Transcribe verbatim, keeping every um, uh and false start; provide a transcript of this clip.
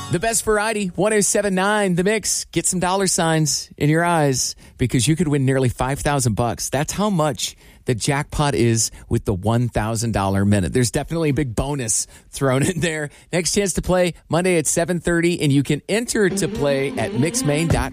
The best variety, one oh seven point nine The Mix. Get some dollar signs in your eyes because you could win nearly five thousand bucks. That's how much the jackpot is with the one thousand dollars minute. There's definitely a big bonus thrown in there. Next chance to play Monday at seven thirty, and you can enter to play at mix maine dot com.